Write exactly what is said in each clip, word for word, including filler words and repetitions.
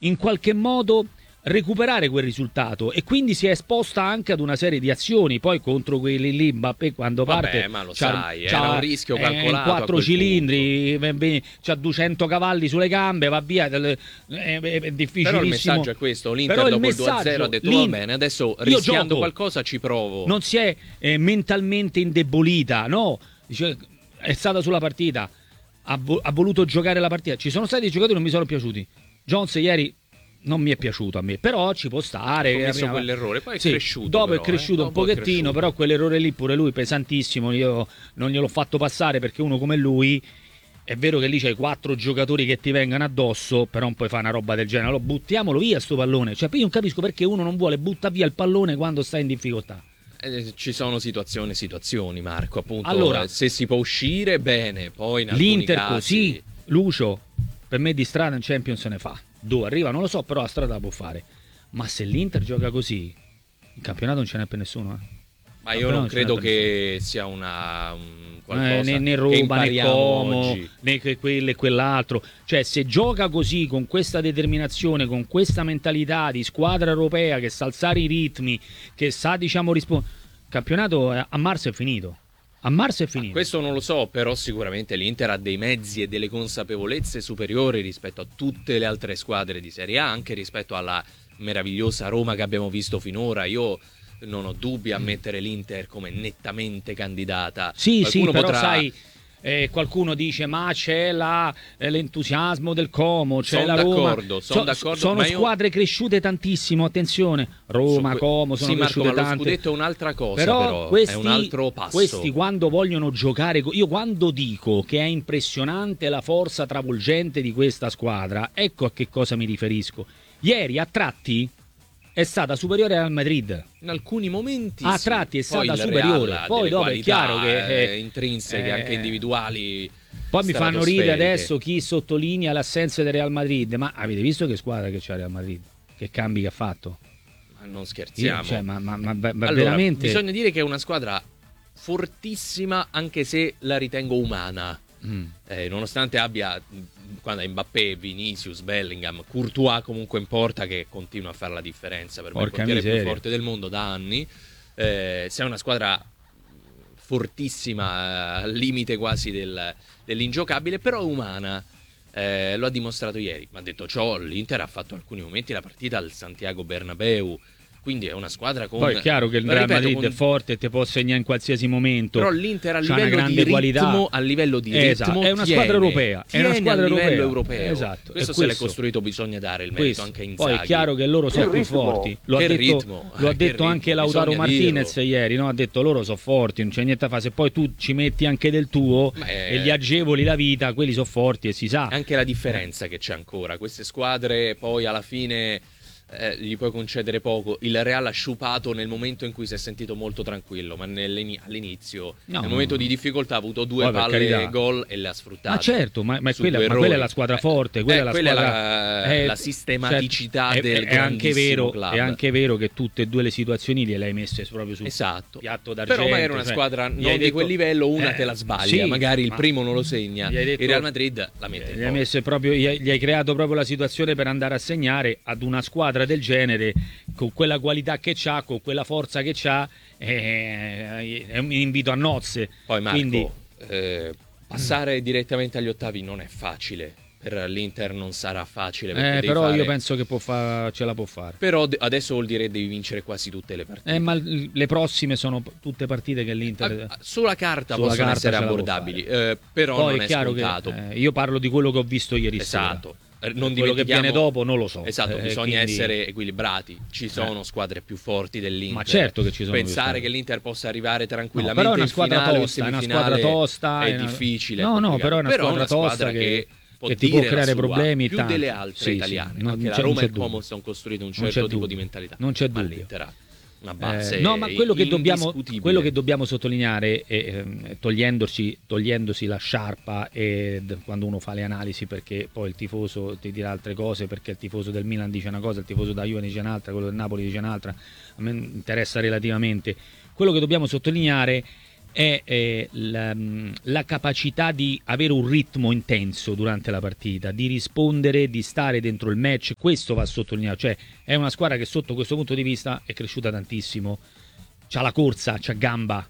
in qualche modo recuperare quel risultato, e quindi si è esposta anche ad una serie di azioni. Poi contro quelli lì Mbappé quando parte, vabbè, ma lo sai, era un rischio calcolato, quattro cilindri, c'ha duecento cavalli sulle gambe, va via, è, è, è difficilissimo. Però il messaggio è questo: l'Inter Però il dopo il due a zero ha detto va bene, adesso rischiando gioco, qualcosa ci provo. Non si è eh, mentalmente indebolita, no, dice, è stata sulla partita, ha, vo- ha voluto giocare la partita. Ci sono stati dei giocatori che non mi sono piaciuti. Jones ieri non mi è piaciuto a me, però ci può stare. Ha commesso quell'errore, poi è sì, cresciuto. Dopo però, è cresciuto eh? un pochettino, cresciuto. Però quell'errore lì pure lui pesantissimo. Io non gliel'ho fatto passare perché uno come lui, è vero che lì c'hai quattro giocatori che ti vengano addosso, però non puoi fare una roba del genere. Allora buttiamolo via sto pallone. Cioè, io non capisco perché uno non vuole buttare via il pallone quando sta in difficoltà. Eh, ci sono situazioni e situazioni, Marco, appunto. Allora, se si può uscire bene, poi in alcuni l'Inter casi... così, Lucio, per me di strada in Champions se ne fa. Dove arriva non lo so, però la strada la può fare. Ma se l'Inter gioca così, in campionato non ce n'è per nessuno, eh. Ma io non credo che sia una un qualcosa eh, né, né Roma né Como né que quello e quell'altro. Cioè, se gioca così, con questa determinazione, con questa mentalità di squadra europea che sa alzare i ritmi, che sa, diciamo, rispondere, campionato a marzo è finito. A marzo è finito. Ah, questo non lo so, però sicuramente l'Inter ha dei mezzi e delle consapevolezze superiori rispetto a tutte le altre squadre di Serie A, anche rispetto alla meravigliosa Roma che abbiamo visto finora. Io non ho dubbi a mettere l'Inter come nettamente candidata. Sì, Qualcuno sì, però potrà... sai, eh, qualcuno dice ma c'è la, eh, l'entusiasmo del Como, c'è son la Roma. D'accordo, son so, d'accordo, sono ma io... squadre cresciute tantissimo, attenzione. Roma, Su, Como sono sì, Marco, cresciute ma lo tante. scudetto è un'altra cosa, però, però questi, è un altro passo. Questi quando vogliono giocare, io quando dico che è impressionante la forza travolgente di questa squadra, ecco a che cosa mi riferisco. Ieri a tratti è stata superiore al Madrid. In alcuni momenti a sì. tratti è Poi stata superiore. Poi dopo è chiaro che eh, intrinseche, eh, anche individuali. Poi mi fanno ridere adesso chi sottolinea l'assenza del Real Madrid. Ma avete visto che squadra che c'ha il Real Madrid? Che cambi che ha fatto? Ma non scherziamo. Io, cioè, ma, ma, ma, ma allora, veramente bisogna dire che è una squadra fortissima, anche se la ritengo umana. Mm. Eh, nonostante abbia, quando è Mbappé, Vinicius, Bellingham, Courtois comunque in porta, che continua a fare la differenza per me, il portiere più forte del mondo da anni. Eh, se è una squadra fortissima, al limite quasi del, dell'ingiocabile, però umana. Eh, lo ha dimostrato ieri. Ma detto ciò, l'Inter ha fatto alcuni momenti la partita al Santiago Bernabéu. Quindi è una squadra con... Poi è chiaro che il Real Madrid con... è forte e ti può segnare in qualsiasi momento. Però l'Inter a livello di ritmo, qualità. a livello di esatto. ritmo È una tiene, squadra europea. È una squadra a livello europea. europeo. Esatto. Questo, questo se l'è costruito, bisogna dare il merito questo. anche a Inzaghi. Poi è chiaro che loro sono più forti. Lo che ha detto, ritmo, lo ha eh, detto ritmo, anche Lautaro Martinez dirlo. ieri, no? Ha detto loro sono forti, non c'è niente da fare. Se poi tu ci metti anche del tuo Beh, e gli agevoli la vita, quelli sono forti e si sa. Anche la differenza che c'è ancora. Queste squadre poi alla fine... Eh, gli puoi concedere poco. Il Real ha sciupato nel momento in cui si è sentito molto tranquillo, ma all'inizio, no, nel momento di difficoltà, ha avuto due palle gol e le ha sfruttate. Ma certo, ma, ma, quella, ma quella è la squadra forte, quella, eh, è, la quella squadra, è la, è, la sistematicità cioè, del è, è anche vero, club. È anche vero che tutte e due le situazioni le hai messe proprio su esatto. piatto d'argento. Però magari una cioè, squadra non detto, di quel livello, una eh, te la sbaglia, sì, magari il primo non lo segna, detto, il Real Madrid la mette in gli hai, messo proprio, gli, hai, gli hai creato proprio la situazione per andare a segnare ad una squadra del genere, con quella qualità che c'ha, con quella forza che c'ha, eh, è un invito a nozze. Poi Marco, Quindi... eh, passare direttamente agli ottavi non è facile. Per l'Inter non sarà facile. Eh, però fare... io penso che può fa... ce la può fare. Però d- adesso vuol dire devi vincere quasi tutte le partite. Eh, ma le prossime sono tutte partite che l'Inter... Ah, sulla carta sulla possono carta essere abbordabili, eh, però Poi non è è chiaro scontato. Che, eh, io parlo di quello che ho visto ieri esatto. sera. Non quello che viene dopo non lo so. Esatto, eh, bisogna quindi... essere equilibrati. Ci sono eh. squadre più forti dell'Inter. Ma certo che ci sono. Pensare che l'Inter possa arrivare tranquillamente no, però è una in squadra finale, tosta, è una squadra tosta, è, è una... difficile. No, no, però è una però squadra, una squadra tosta che, che, può, che ti può creare sua, problemi più tanti. delle altre sì, italiane. Sì, no, anche la Roma e il Como sono costruite un certo tipo dubbio. di mentalità. Non c'è ma dubbio. l'Inter ha una base eh, no, ma quello che, dobbiamo, quello che dobbiamo sottolineare, è, eh, togliendoci, togliendosi la sciarpa e d- quando uno fa le analisi, perché poi il tifoso ti dirà altre cose, perché il tifoso del Milan dice una cosa, il tifoso da Juve dice un'altra, quello del Napoli dice un'altra, a me interessa relativamente. Quello che dobbiamo sottolineare è eh, la, la capacità di avere un ritmo intenso durante la partita, di rispondere, di stare dentro il match. Questo va sottolineato, cioè è una squadra che sotto questo punto di vista è cresciuta tantissimo, c'ha la corsa, c'ha gamba,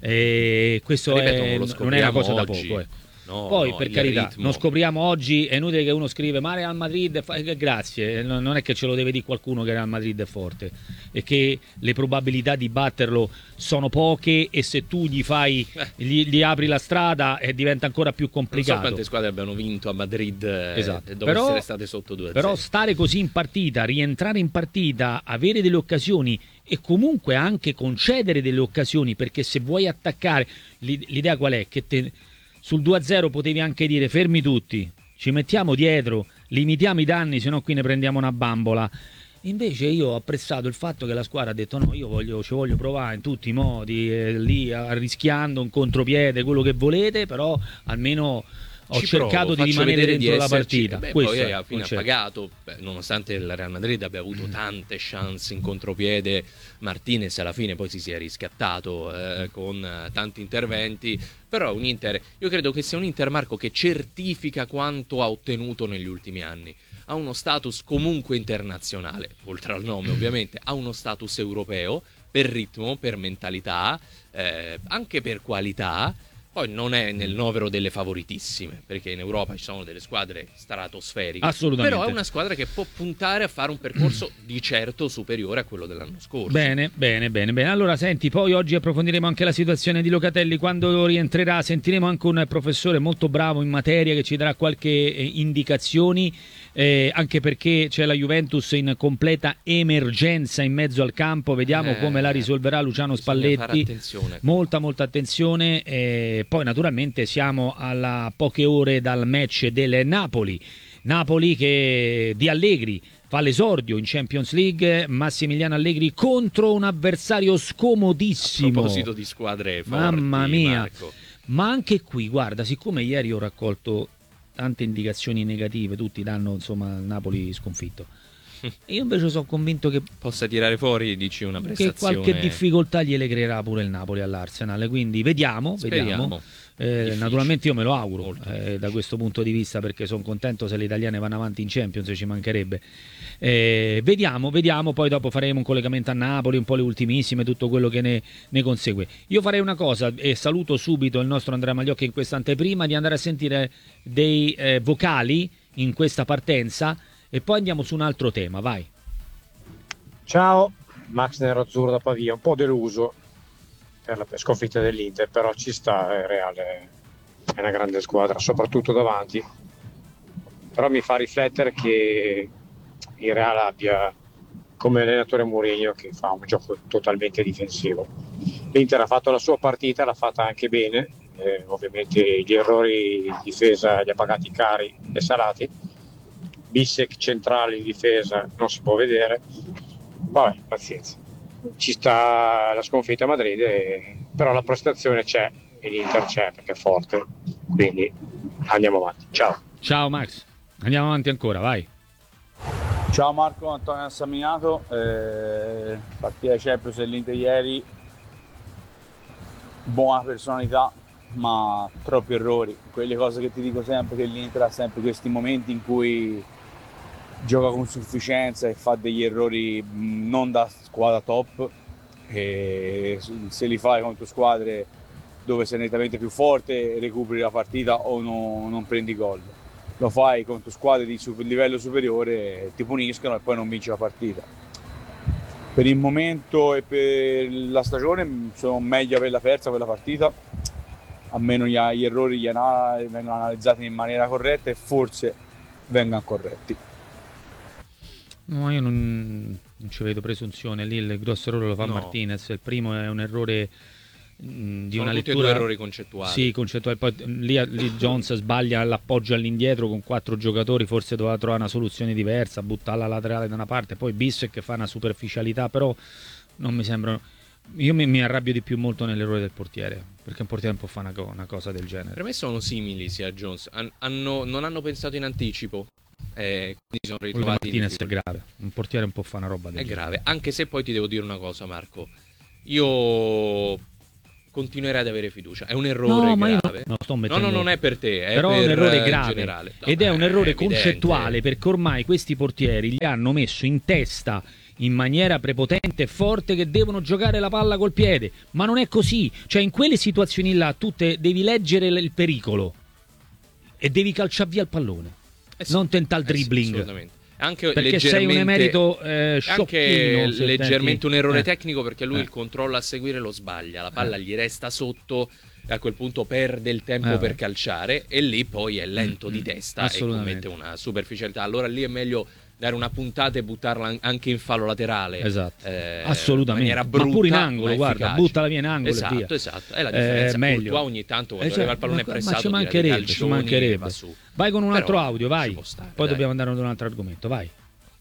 e questo Ripeto, è, non, lo non è una cosa oggi. da poco, ecco. No, Poi no, per il carità, ritmo. non scopriamo oggi, è inutile che uno scrive ma Real Madrid, fa... eh, grazie, non è che ce lo deve dire qualcuno che Real Madrid è forte, e che le probabilità di batterlo sono poche, e se tu gli fai, gli, gli apri la strada e diventa ancora più complicato. Non so quante squadre abbiano vinto a Madrid, esatto. eh, dopo però, essere state sotto due a zero. Però stare così in partita, rientrare in partita, avere delle occasioni e comunque anche concedere delle occasioni, perché se vuoi attaccare, l'idea qual è? Che te... sul due a zero potevi anche dire fermi tutti, ci mettiamo dietro, limitiamo i danni, se no qui ne prendiamo una bambola. Invece io ho apprezzato il fatto che la squadra ha detto no, io voglio, ci voglio provare in tutti i modi, eh, lì rischiando un contropiede, quello che volete, però almeno ho Ci cercato provo, di rimanere dentro di la esserci. partita. Beh, Questo poi è, alla fine ha pagato, beh, nonostante il Real Madrid abbia avuto tante chance in contropiede. Martinez alla fine poi si sia riscattato eh, con eh, tanti interventi, però un Inter, io credo che sia un Inter, Marco, che certifica quanto ha ottenuto negli ultimi anni. Ha uno status comunque internazionale, oltre al nome ovviamente, ha uno status europeo per ritmo, per mentalità, eh, anche per qualità. Poi non è nel novero delle favoritissime, perché in Europa ci sono delle squadre stratosferiche. Assolutamente. Però è una squadra che può puntare a fare un percorso di certo superiore a quello dell'anno scorso. Bene, bene, bene, bene. Allora senti, poi oggi approfondiremo anche la situazione di Locatelli. Quando rientrerà sentiremo anche un professore molto bravo in materia che ci darà qualche eh, indicazioni, eh, anche perché c'è la Juventus in completa emergenza in mezzo al campo. Vediamo Eh, come la risolverà Luciano Spalletti. Fare attenzione. Molta, molta attenzione. Eh, poi naturalmente siamo a poche ore dal match del Napoli. Napoli che di Allegri fa l'esordio in Champions League, Massimiliano Allegri contro un avversario scomodissimo. A proposito di squadre forti, mamma mia, Marco. Ma anche qui, guarda, siccome ieri ho raccolto tante indicazioni negative, tutti danno insomma il Napoli sconfitto, io invece sono convinto che possa tirare fuori, dici, una prestazione, che qualche difficoltà gliele creerà pure il Napoli all'Arsenal, quindi vediamo, Speriamo. vediamo. Eh, naturalmente io me lo auguro eh, da questo punto di vista, perché sono contento se le italiane vanno avanti in Champions, ci mancherebbe. Eh, vediamo, vediamo, poi dopo faremo un collegamento a Napoli, un po' le ultimissime, tutto quello che ne, ne consegue. Io farei una cosa e saluto subito il nostro Andrea Magliocchi in questa anteprima, di andare a sentire dei eh, vocali in questa partenza e poi andiamo su un altro tema, vai. Ciao, Max Nerazzurro da Pavia, un po' deluso per la sconfitta dell'Inter, però ci sta, il Reale è una grande squadra, soprattutto davanti, però mi fa riflettere che il Reale abbia come allenatore Mourinho, che fa un gioco totalmente difensivo. L'Inter ha fatto la sua partita, l'ha fatta anche bene, eh, ovviamente gli errori in difesa li ha pagati cari e salati. Bissek centrale in difesa non si può vedere, vabbè, pazienza, ci sta la sconfitta a Madrid, e... però la prestazione c'è e l'Inter c'è perché è forte, quindi andiamo avanti. Ciao. Ciao Max, andiamo avanti ancora, vai. Ciao Marco, Antonio Assaminato, eh, partita di Champions dell'Inter ieri, buona personalità ma troppi errori, quelle cose che ti dico sempre, che l'Inter ha sempre questi momenti in cui gioca con sufficienza e fa degli errori non da squadra top, e se li fai contro squadre dove sei nettamente più forte recuperi la partita o no, non prendi gol. Lo fai contro squadre di super, livello superiore, ti puniscono e poi non vinci la partita. Per il momento e per la stagione sono meglio averla persa quella partita, almeno gli, gli errori gli anal- vengono analizzati in maniera corretta e forse vengano corretti. No, io non, non ci vedo presunzione, lì il grosso errore lo fa No. Martinez, il primo è un errore mh, di Sono una tutti e lettura... due errori concettuali. Sì, concettuale. Poi lì, lì Jones sbaglia l'appoggio all'indietro con quattro giocatori, forse doveva trovare una soluzione diversa, buttare la laterale da una parte, poi Bissek che fa una superficialità, però non mi sembrano... Io mi, mi arrabbio di più molto nell'errore del portiere, perché un portiere non può fare una, co- una cosa del genere. Per me sono simili sia Jones, Han- hanno, non hanno pensato in anticipo, eh, quindi si sono Quello di ritrovati in Martinez è difficoltà. grave, un portiere non può fare una roba del È genere. grave, anche se poi ti devo dire una cosa, Marco. Io continuerai ad avere fiducia. È un errore no, ma io grave. non sto no, mettendo... no, non è per te, è però per è un errore eh, grave generale. No, ed è un errore è concettuale, perché ormai questi portieri gli hanno messo in testa in maniera prepotente e forte che devono giocare la palla col piede, ma non è così. Cioè in quelle situazioni là tu te devi leggere il pericolo e devi calciare via il pallone, eh sì, non tentare il eh sì, dribbling, assolutamente. Anche perché sei un emerito eh, anche sciocchino, leggermente un errore eh. tecnico, perché lui eh. il controllo a seguire lo sbaglia, la palla eh. gli resta sotto e a quel punto perde il tempo eh, per calciare e lì poi è lento mm, di testa e commette una superficialità. Allora lì è meglio dare una puntata e buttarla anche in fallo laterale, esatto, eh, assolutamente, in brutta, ma pure in angolo, guarda, efficace. buttala via in angolo, esatto, via. esatto, è la differenza. Eh, meglio. Courtois ogni tanto quando esatto, arriva il pallone ma, pressato ma ci mancherebbe, ci mancherebbe. Vai con un altro Però audio, vai. Stare, Poi dai. dobbiamo andare ad un altro argomento, vai.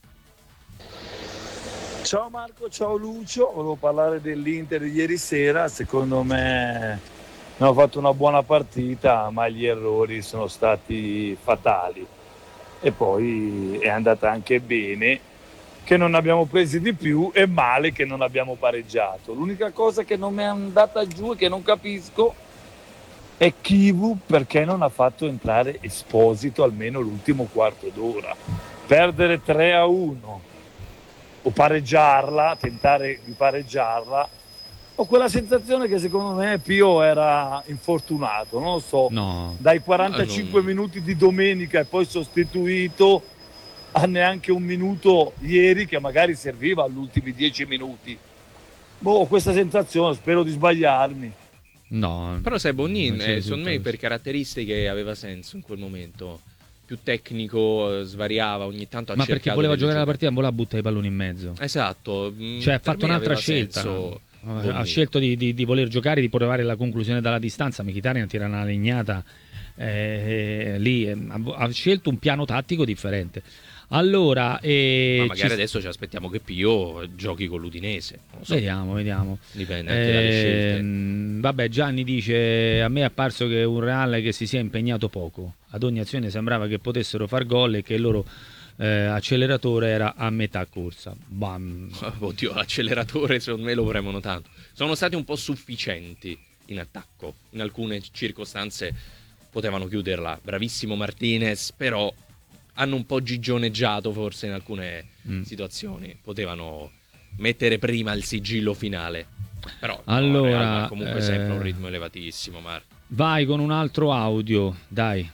Ciao Marco, ciao Lucio, volevo parlare dell'Inter di ieri sera. Secondo me abbiamo fatto una buona partita, ma gli errori sono stati fatali e poi è andata anche bene che non abbiamo presi di più e male che non abbiamo pareggiato. L'unica cosa che non mi è andata giù e che non capisco è Chivu perché non ha fatto entrare Esposito almeno l'ultimo quarto d'ora. Perdere tre a uno o pareggiarla, tentare di pareggiarla, ho quella sensazione che secondo me Pio era infortunato, non lo so, no. dai quarantacinque non... minuti di domenica e poi sostituito a neanche un minuto ieri che magari serviva agli ultimi dieci minuti. Boh, ho questa sensazione, spero di sbagliarmi. No, però sai, Bonin, eh, secondo me per caratteristiche aveva senso in quel momento. Più tecnico, svariava ogni tanto. Ha ma perché voleva giocare giochi. la partita, voleva buttare i palloni in mezzo. Esatto. Cioè ha fatto un'altra scelta. Senso... Ha scelto di, di, di voler giocare, di provare la conclusione dalla distanza. Mkhitaryan tira una legnata eh, lì. Eh, ha scelto un piano tattico differente. Allora, eh, ma magari ci... adesso ci aspettiamo che Pio giochi con l'Udinese. Non so. Vediamo, vediamo. Dipende anche eh, dalle scelte. Vabbè, Gianni dice: a me è apparso che un Real che si sia impegnato poco. Ad ogni azione sembrava che potessero far gol e che il loro eh, acceleratore era a metà corsa. Bam. Oddio, l'acceleratore secondo me lo premono tanto. Sono stati un po' sufficienti in attacco. In alcune circostanze potevano chiuderla. Bravissimo Martinez, però hanno un po' gigioneggiato forse in alcune mm. situazioni. Potevano mettere prima il sigillo finale. Però allora, no, comunque eh... sempre un ritmo elevatissimo, Marco. Vai con un altro audio, dai.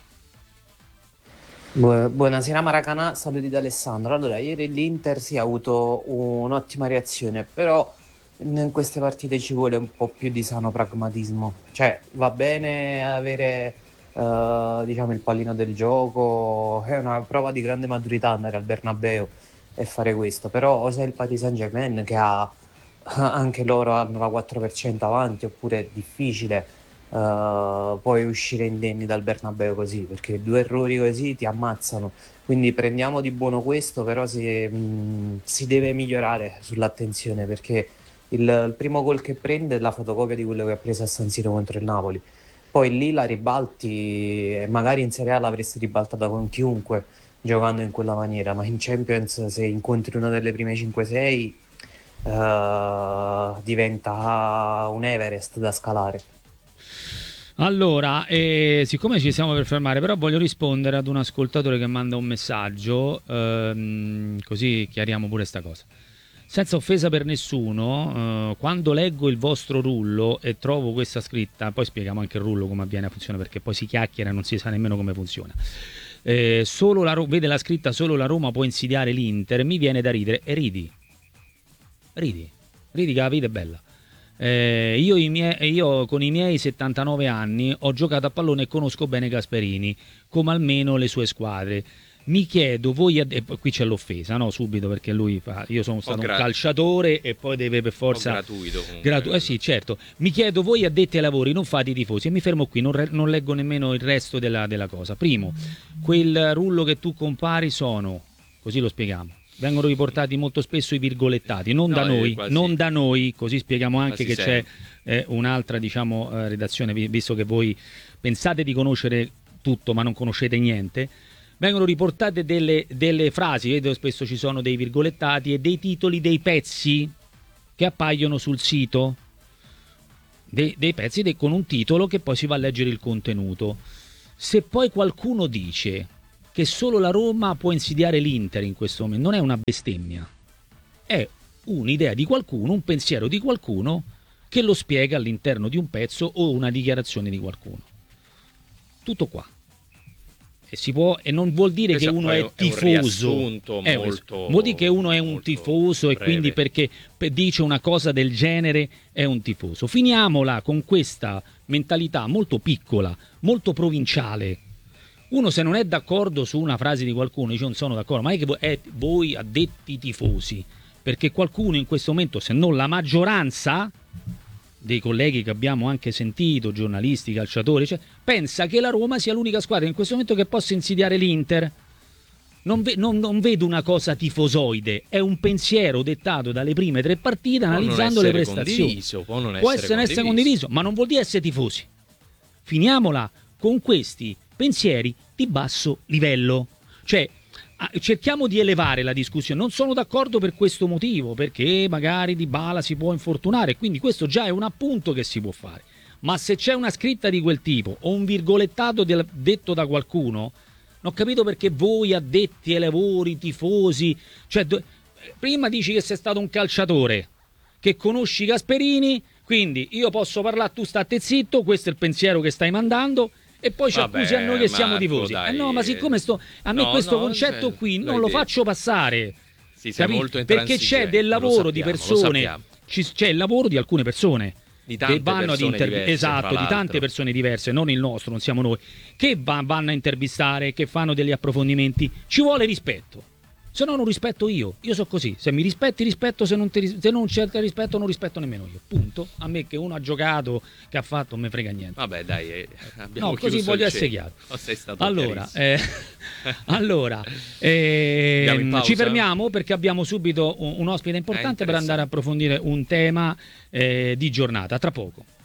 Buonasera Maracanà, saluti da Alessandro. Allora, ieri l'Inter sì, ha avuto un'ottima reazione, però in queste partite ci vuole un po' più di sano pragmatismo. Cioè, va bene avere uh, diciamo il pallino del gioco, è una prova di grande maturità andare al Bernabeu e fare questo, però o sei il Paris Saint-Germain che ha anche loro hanno la quattro per cento avanti, oppure è difficile Uh, poi uscire indenni dal Bernabeu così, perché due errori così ti ammazzano. Quindi prendiamo di buono questo, però si, mh, si deve migliorare sull'attenzione, perché il, il primo gol che prende è la fotocopia di quello che ha preso a San Siro contro il Napoli. Poi lì la ribalti e magari in Serie A l'avresti ribaltata con chiunque giocando in quella maniera, ma in Champions se incontri una delle prime cinque sei uh, diventa un Everest da scalare. Allora, eh, siccome ci siamo per fermare, però voglio rispondere ad un ascoltatore che manda un messaggio, ehm, così chiariamo pure sta cosa. Senza offesa per nessuno, eh, quando leggo il vostro rullo e trovo questa scritta, poi spieghiamo anche il rullo come avviene a funzione, perché poi si chiacchiera e non si sa nemmeno come funziona. Eh, solo la, vede la scritta solo la Roma può insidiare l'Inter, mi viene da ridere e ridi. Ridi, ridi che la vita è bella. Eh, io, i miei, io con i miei settantanove anni ho giocato a pallone e conosco bene Gasperini, come almeno le sue squadre. Mi chiedo, voi ad... qui c'è l'offesa, no? Subito, perché lui fa, io sono stato gra... un calciatore e poi deve per forza gratuito, gratu... eh sì, certo. Mi chiedo, voi addetti ai lavori non fate i tifosi, e mi fermo qui, non, re... non leggo nemmeno il resto della, della cosa. Primo, quel rullo che tu compari sono, così lo spieghiamo, vengono riportati molto spesso i virgolettati, non no, da noi, quasi... non da noi, così spieghiamo anche quasi che sempre. C'è eh, un'altra diciamo eh, redazione, visto che voi pensate di conoscere tutto ma non conoscete niente. Vengono riportate delle, delle frasi, vedo spesso ci sono dei virgolettati e dei titoli dei pezzi che appaiono sul sito dei, dei pezzi de, con un titolo che poi si va a leggere il contenuto. Se poi qualcuno dice che solo la Roma può insidiare l'Inter in questo momento, non è una bestemmia, è un'idea di qualcuno, un pensiero di qualcuno che lo spiega all'interno di un pezzo o una dichiarazione di qualcuno. Tutto qua. E si può, e non vuol dire Questo che uno poi è è un tifoso, riassunto è molto- vuol dire che uno è un molto tifoso e breve. quindi perché pe- dice una cosa del genere è un tifoso. Finiamola con questa mentalità molto piccola, molto provinciale. Uno se non è d'accordo su una frase di qualcuno dice non sono d'accordo, ma è che voi, è voi addetti tifosi, perché qualcuno in questo momento, se non la maggioranza dei colleghi che abbiamo anche sentito, giornalisti, calciatori, cioè, pensa che la Roma sia l'unica squadra in questo momento che possa insidiare l'Inter. Non, ve- non- non vedo una cosa tifosoide, è un pensiero dettato dalle prime tre partite Può non analizzando le essere prestazioni. condiviso, può non Può essere essere, essere condiviso. condiviso, ma non vuol dire essere tifosi. Finiamola con questi pensieri di basso livello. Cioè, ah, cerchiamo di elevare la discussione. Non sono d'accordo per questo motivo, perché magari Dybala si può infortunare, quindi questo già è un appunto che si può fare. Ma se c'è una scritta di quel tipo o un virgolettato del- detto da qualcuno, non ho capito perché voi addetti ai lavori, tifosi, cioè do- prima dici che sei stato un calciatore, che conosci Gasperini, quindi io posso parlare, tu state zitto, questo è il pensiero che stai mandando. E poi ci Vabbè, accusi a noi che siamo Marco, tifosi. dai. Eh no, ma siccome sto, a me No, questo no, concetto cioè, qui non l'hai lo detto. faccio passare. Sì, sei Capito? molto Perché c'è del intransigente, lo lavoro di sappiamo, lo persone, sappiamo. ci- c'è il lavoro di alcune persone. Di tante che vanno ad persone intervi- diverse, esatto, tra di l'altro. tante persone diverse, non il nostro, non siamo noi, che va- vanno a intervistare, che fanno degli approfondimenti. Ci vuole rispetto. Se no non rispetto io. Io so così. Se mi rispetti, rispetto, se non, ti ris- se non c'è rispetto, non rispetto nemmeno io. Punto. A me che uno ha giocato, che ha fatto, non me frega niente. Vabbè, dai, eh, abbiamo No, così chiuso voglio il essere cerchio. chiaro. Oh, sei stato Allora, chiarissimo. eh, allora ehm, Andiamo in pausa? ci fermiamo perché abbiamo subito un, un ospite importante È per andare a approfondire un tema eh, di giornata. Tra poco.